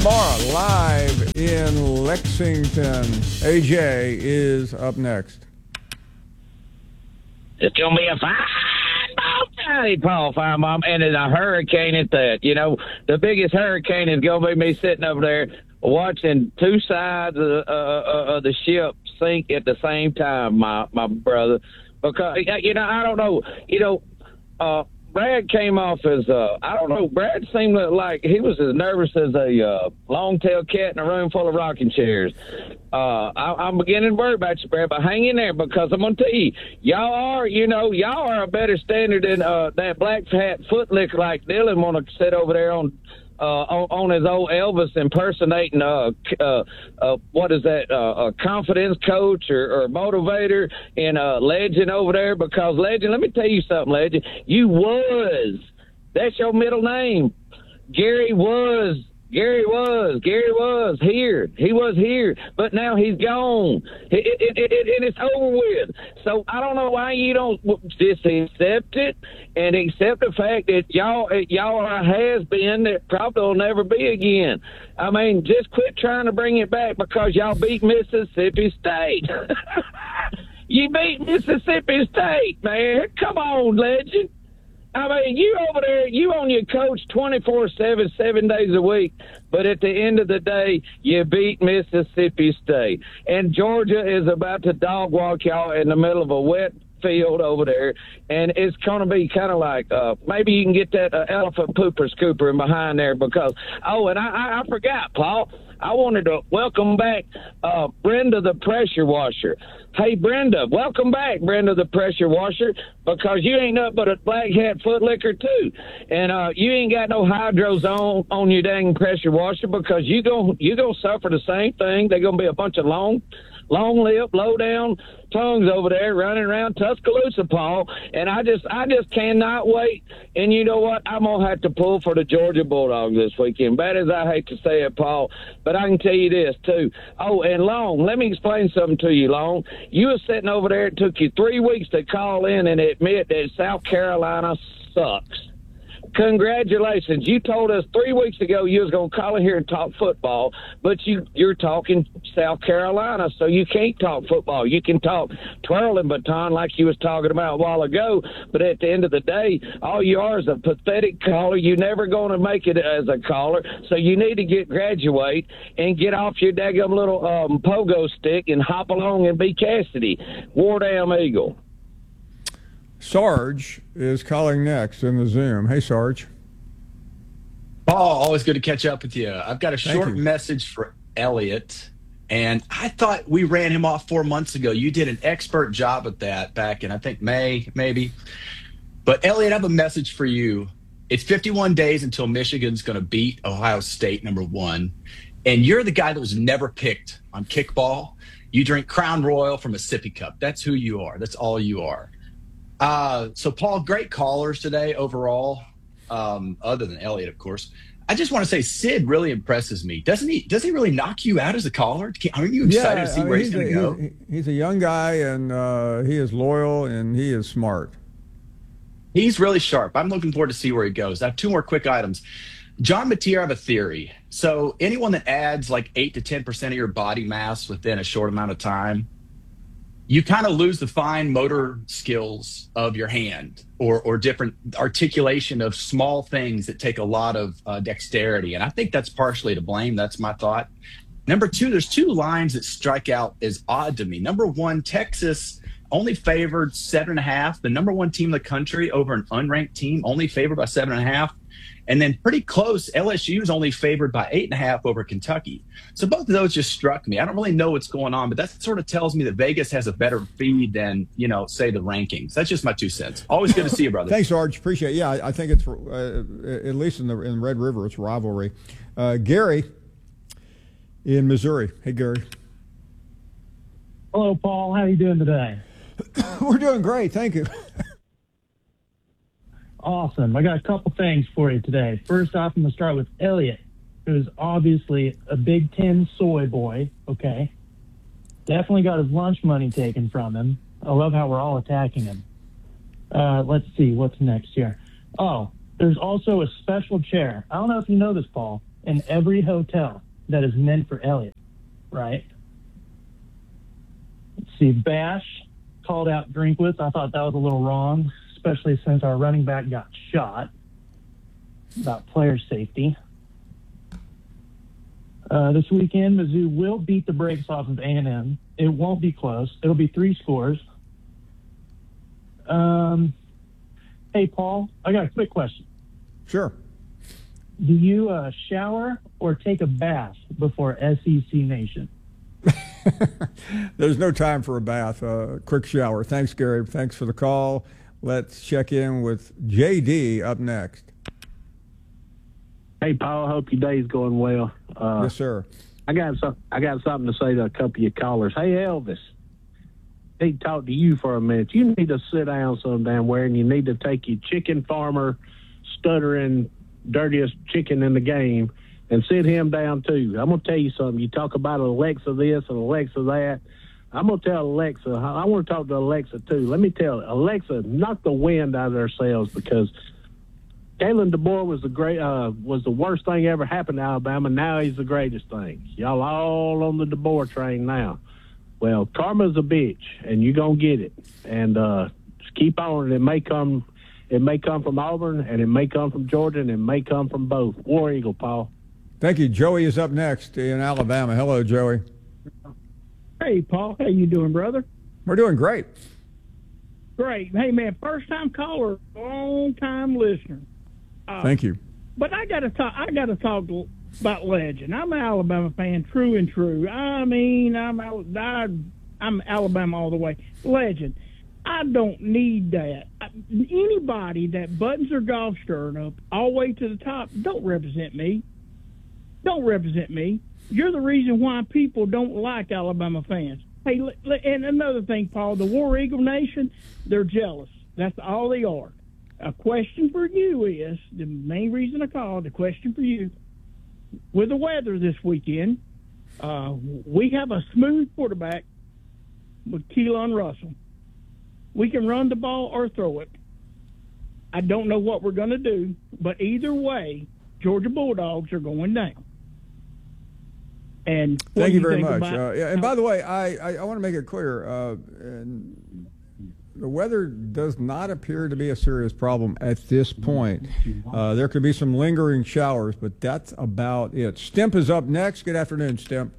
Mara live in Lexington. AJ is up next. It's going to be a fine day, Paul Finebaum, and it's a hurricane at that. You know, the biggest hurricane is going to be me sitting over there watching two sides of the ship sink at the same time, my brother. Because, you know, I don't know, you know, Brad came off as, I don't know, Brad seemed like he was as nervous as a long-tailed cat in a room full of rocking chairs. I'm beginning to worry about you, Brad, but hang in there because I'm going to tell you, y'all are a better standard than that black fat foot licker like Dylan want to sit over there on his old Elvis impersonating what is that, a confidence coach or motivator and Legend over there, because Legend, let me tell you something, Legend, that's your middle name. Gary was here. He was here, but now he's gone. And it's over with. So I don't know why you don't just accept it and accept the fact that y'all are a has-been that probably will never be again. I mean, just quit trying to bring it back because y'all beat Mississippi State. You beat Mississippi State, man. Come on, Legend. I mean, you over there, you on your coach 24/7, 7 days a week, but at the end of the day, you beat Mississippi State. And Georgia is about to dog walk y'all in the middle of a wet field over there, and it's going to be kind of like maybe you can get that elephant pooper scooper in behind there because, and I forgot, Paul. I wanted to welcome back Brenda the pressure washer. Hey, Brenda, welcome back, Brenda the pressure washer, because you ain't nothing but a black hat foot licker, too. And you ain't got no hydros on your dang pressure washer because you gonna suffer the same thing. They're going to be a bunch of long-lipped, low-down tongues over there running around Tuscaloosa, Paul. And I just cannot wait. And you know what? I'm going to have to pull for the Georgia Bulldogs this weekend. Bad as I hate to say it, Paul, but I can tell you this, too. Oh, and Long, let me explain something to you, Long. You were sitting over there. It took you 3 weeks to call in and admit that South Carolina sucks. Congratulations. You told us 3 weeks ago you was going to call in here and talk football, but you're talking South Carolina, so you can't talk football. You can talk twirling baton like you was talking about a while ago, but at the end of the day, all you are is a pathetic caller. You're never going to make it as a caller, so you need to graduate and get off your daggum little pogo stick and hop along and be Cassidy. War damn Eagle. Sarge is calling next in the Zoom. Hey, Sarge. Paul, always good to catch up with you. I've got a short message for Elliot, and I thought we ran him off 4 months ago. You did an expert job at that back in, I think, May, maybe. But, Elliot, I have a message for you. It's 51 days until Michigan's going to beat Ohio State, number one, and you're the guy that was never picked on kickball. You drink Crown Royal from a sippy cup. That's who you are. That's all you are. So, Paul, great callers today overall, other than Elliot, of course. I just want to say Sid really impresses me. Does he really knock you out as a caller? Aren't you excited to see where he's going to go? He's a young guy, and he is loyal, and he is smart. He's really sharp. I'm looking forward to see where he goes. I have two more quick items. John Mateer, I have a theory. So anyone that adds like 8 to 10% of your body mass within a short amount of time, you kind of lose the fine motor skills of your hand or different articulation of small things that take a lot of dexterity. And I think that's partially to blame. That's my thought. Number two, there's two lines that strike out as odd to me. Number one, Texas only favored 7.5. The number one team in the country over an unranked team, only favored by 7.5. And then pretty close, LSU is only favored by 8.5 over Kentucky. So both of those just struck me. I don't really know what's going on, but that sort of tells me that Vegas has a better feed than, say the rankings. That's just my 2 cents. Always good to see you, brother. Thanks, Sarge. Appreciate it. Yeah, I think it's, at least in Red River, it's rivalry. Gary in Missouri. Hey, Gary. Hello, Paul. How are you doing today? We're doing great. Thank you. Awesome. I got a couple things for you today. First off, I'm going to start with Elliot, who's obviously a Big Ten soy boy, okay? Definitely got his lunch money taken from him. I love how we're all attacking him. Let's see, what's next here? Oh, there's also a special chair. I don't know if you know this, Paul. in every hotel that is meant for Elliott, right? Let's see, Bash called out Drinkwitz. I thought that was a little wrong, especially since our running back got shot. About player safety. This weekend, Mizzou will beat the brakes off of A&M. It won't be close. It'll be 3 scores. Hey, Paul, I got a quick question. Sure. Do you shower or take a bath before SEC Nation? There's no time for a bath. Quick shower. Thanks, Gary. Thanks for the call. Let's check in with JD up next. Hey, Paul. I hope your day's going well. Yes, sir. I got something to say to a couple of your callers. Hey, Elvis. I need to talk to you for a minute. You need to sit down some damn where, and you need to take your chicken farmer, stuttering, dirtiest chicken in the game, and sit him down too. I'm going to tell you something. You talk about Alexa this and Alexa that. I'm going to tell Alexa. I want to talk to Alexa too. Let me tell Alexa, knock the wind out of their sails, because Kalen DeBoer was the worst thing ever happened to Alabama. Now he's the greatest thing. Y'all all on the DeBoer train now. Well, karma's a bitch, and you're going to get it. And just keep on. It may come from Auburn, and it may come from Georgia, and it may come from both. War Eagle, Paul. Thank you. Joey is up next in Alabama. Hello, Joey. Hey, Paul. How you doing, brother? We're doing great. Great. Hey, man, first-time caller, long-time listener. Thank you. But I got to talk about legend. I'm an Alabama fan, true and true. I mean, I'm Alabama all the way. Legend. I don't need that. Anybody that buttons their golf stern up all the way to the top don't represent me. Don't represent me. You're the reason why people don't like Alabama fans. Hey, and another thing, Paul, the War Eagle Nation, they're jealous. That's all they are. A question for you is, the main reason I called, the question for you, with the weather this weekend, we have a smooth quarterback with Keelan Russell. We can run the ball or throw it. I don't know what we're going to do, but either way, Georgia Bulldogs are going down. And thank you very much. And by the way, I want to make it clear, the weather does not appear to be a serious problem at this point. There could be some lingering showers, but that's about it. Stimp is up next. Good afternoon, Stimp.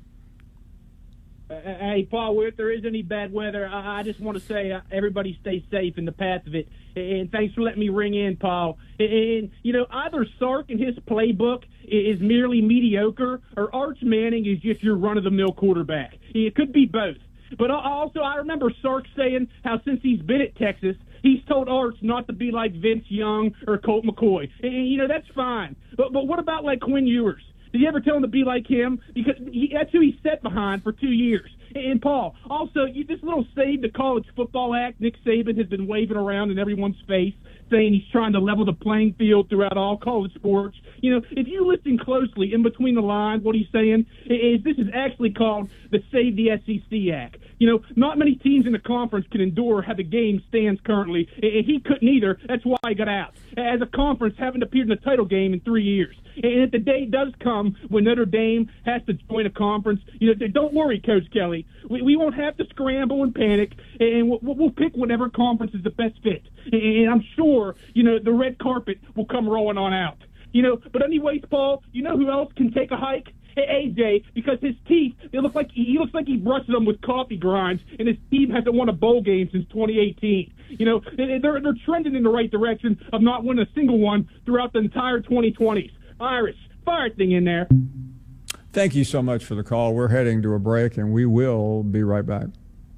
Hey, Paul, if there is any bad weather, I just want to say everybody stay safe in the path of it. And thanks for letting me ring in, Paul. And, either Sark and his playbook is merely mediocre, or Arch Manning is just your run-of-the-mill quarterback. It could be both. But also, I remember Sark saying how since he's been at Texas, he's told Arch not to be like Vince Young or Colt McCoy. And that's fine. But what about, like, Quinn Ewers? Did you ever tell him to be like him? Because that's who he sat behind for 2 years. And, Paul, also, this little Save the College Football Act Nick Saban has been waving around in everyone's face, saying he's trying to level the playing field throughout all college sports. If you listen closely in between the lines, what he's saying is this is actually called the Save the SEC Act. Not many teams in the conference can endure how the game stands currently, and he couldn't either. That's why he got out. As a conference, haven't appeared in the title game in 3 years. And if the day does come when Notre Dame has to join a conference, don't worry, Coach Kelly. We won't have to scramble and panic, and we'll pick whatever conference is the best fit. And I'm sure, the red carpet will come rolling on out. But anyways, Paul, who else can take a hike? AJ, because his teeth, he looks like he brushes them with coffee grinds, and his team hasn't won a bowl game since 2018. They're trending in the right direction of not winning a single one throughout the entire 2020s. Irish, fire thing in there. Thank you so much for the call. We're heading to a break, and we will be right back.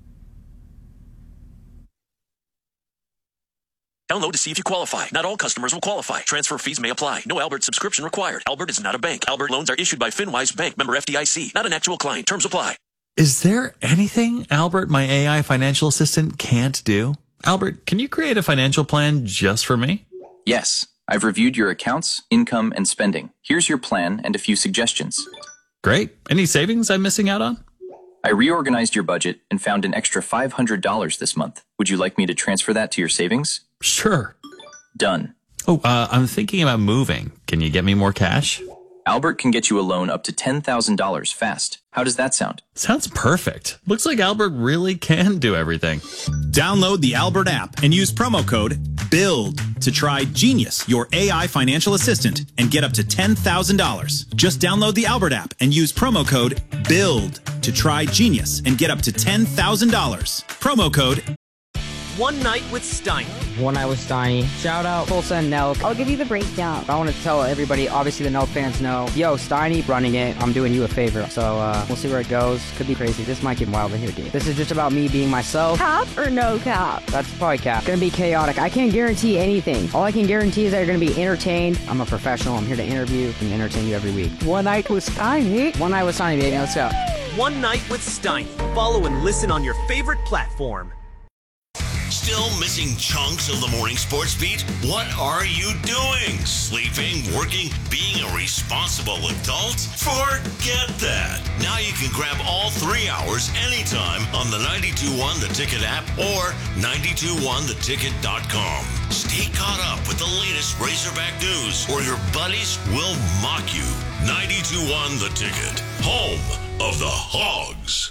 Download to see if you qualify. Not all customers will qualify. Transfer fees may apply. No Albert subscription required. Albert is not a bank. Albert loans are issued by FinWise Bank, member FDIC. Not an actual client. Terms apply. Is there anything Albert, my AI financial assistant, can't do? Albert, can you create a financial plan just for me? Yes. I've reviewed your accounts, income, and spending. Here's your plan and a few suggestions. Great. Any savings I'm missing out on? I reorganized your budget and found an extra $500 this month. Would you like me to transfer that to your savings? Sure. Done. Oh, I'm thinking about moving. Can you get me more cash? Albert can get you a loan up to $10,000 fast. How does that sound? Sounds perfect. Looks like Albert really can do everything. Download the Albert app and use promo code BUILD to try Genius, your AI financial assistant, and get up to $10,000. Just download the Albert app and use promo code BUILD to try Genius and get up to $10,000. Promo code One Night with Steiny. One Night with Steiny. Shout out Tulsa and Nelk. I'll give you the breakdown. I want to tell everybody, obviously the Nelk fans know, yo, Steiny running it. I'm doing you a favor. So we'll see where it goes. Could be crazy. This might get wild in here, dude. This is just about me being myself. Cap or no cap? That's probably cap. Gonna be chaotic. I can't guarantee anything. All I can guarantee is that you're gonna be entertained. I'm a professional. I'm here to interview and entertain you every week. One Night with Steiny. One Night with Steiny, baby. Let's go. One Night with Steiny. Follow and listen on your favorite platform. Still missing chunks of the morning sports beat? What are you doing? Sleeping, working, being a responsible adult? Forget that. Now you can grab all 3 hours anytime on the 92.1 The Ticket app or 921theticket.com. Stay caught up with the latest Razorback news or your buddies will mock you. 92.1 The Ticket, home of the Hogs.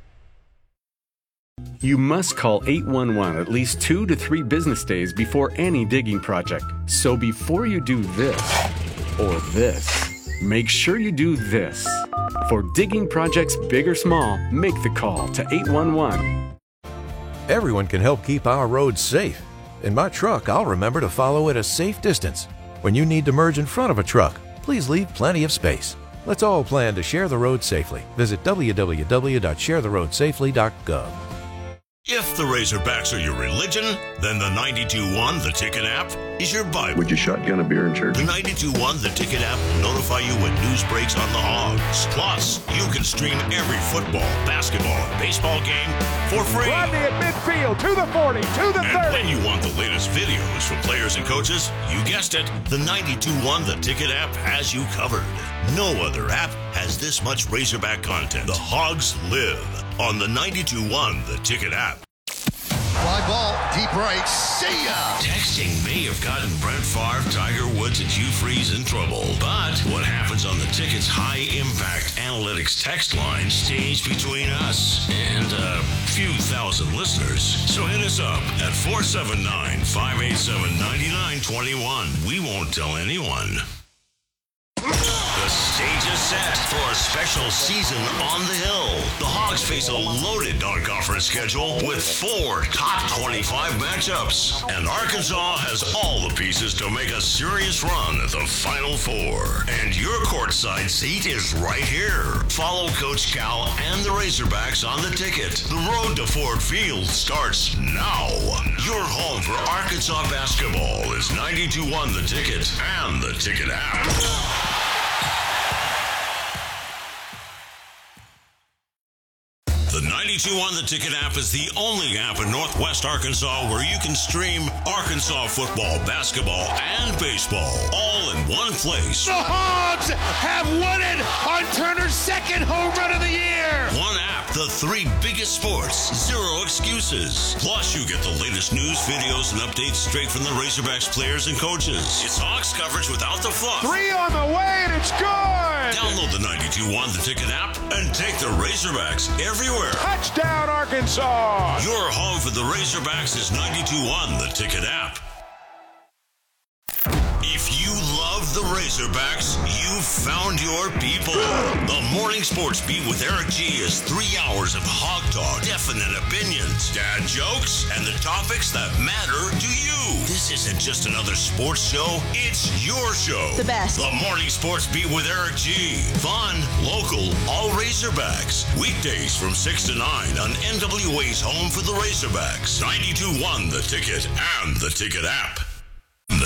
You must call 811 at least 2 to 3 business days before any digging project. So before you do this or this, make sure you do this. For digging projects big or small, make the call to 811. Everyone can help keep our roads safe. In my truck, I'll remember to follow at a safe distance. When you need to merge in front of a truck, please leave plenty of space. Let's all plan to share the road safely. Visit www.sharetheroadsafely.gov. If the Razorbacks are your religion, then the 92.1 The Ticket app is your Bible. Would you shotgun a beer in church? The 92.1 The Ticket app will notify you when news breaks on the Hogs. Plus, you can stream every football, basketball, and baseball game for free. Rodney at midfield, to the 40, to the 30. And when you want the latest videos from players and coaches, you guessed it, the 92.1 The Ticket app has you covered. No other app has this much Razorback content. The Hogs live on the 92.1 The Ticket app. Fly ball, deep right, see ya! Texting may have gotten Brent Favre, Tiger Woods, and Hugh Freeze in trouble. But what happens on the Ticket's high-impact analytics text line stays between us and a few thousand listeners. So hit us up at 479-587-9921. We won't tell anyone. The stage is set for a special season on the Hill. The Hogs face a loaded non-conference schedule with 4 top 25 matchups. And Arkansas has all the pieces to make a serious run at the Final Four. And your courtside seat is right here. Follow Coach Cal and the Razorbacks on the Ticket. The road to Ford Field starts now. Your home for Arkansas basketball is 92.1 The Ticket and the Ticket app. The 92.1 The Ticket app is the only app in Northwest Arkansas where you can stream Arkansas football, basketball, and baseball all in one place. The Hogs have won it on Turner's second home run of the year. One app, the 3 biggest sports, 0 excuses. Plus, you get the latest news, videos, and updates straight from the Razorbacks players and coaches. It's Hogs coverage without the fluff. 3 on the way, and it's good. Download the 92.1 The Ticket app and take the Razorbacks everywhere. Touchdown, Arkansas! Your home for the Razorbacks is 92.1 The Ticket app. If you love the Razorbacks, you've found your people. The Morning Sports Beat with Eric G is 3 hours of hog talk, definite opinions, dad jokes, and the topics that matter to you. This isn't just another sports show, it's your show. The best. The Morning Sports Beat with Eric G. Fun, local, all Razorbacks. Weekdays from 6 to 9 on NWA's home for the Razorbacks. 92.1 The Ticket and the Ticket app.